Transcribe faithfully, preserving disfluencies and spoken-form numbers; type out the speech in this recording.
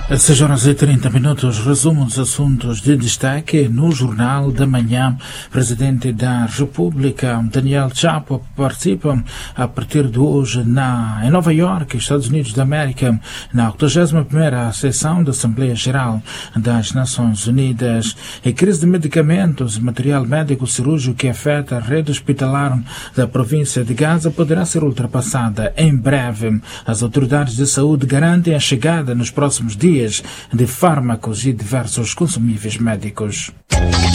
Às seis horas e trinta minutos, resumo os assuntos de destaque no Jornal da Manhã. Presidente da República, Daniel Chapo, participa a partir de hoje na, em Nova Iorque, Estados Unidos da América, na oitagésima primeira sessão da Assembleia Geral das Nações Unidas. A crise de medicamentos e material médico cirúrgico que afeta a rede hospitalar da província de Gaza poderá ser ultrapassada em breve. As autoridades de saúde garantem a chegada nos próximos dias de fármacos e diversos consumíveis médicos.